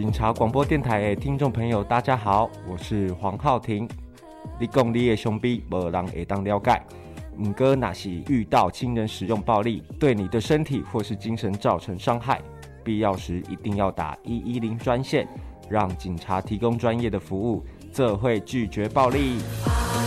警察广播电台的听众朋友，大家好，我是黄浩庭。你讲你的兄弟，没人会当了解。不过，若是遇到亲人使用暴力，对你的身体或是精神造成伤害，必要时一定要打110专线，让警察提供专业的服务，这会拒绝暴力。